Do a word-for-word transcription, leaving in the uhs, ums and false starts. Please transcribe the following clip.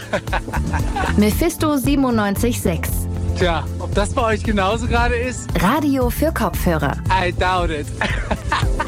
Mephisto siebenundneunzig Komma sechs. Tja, ob das bei euch genauso gerade ist? Radio für Kopfhörer. I doubt it.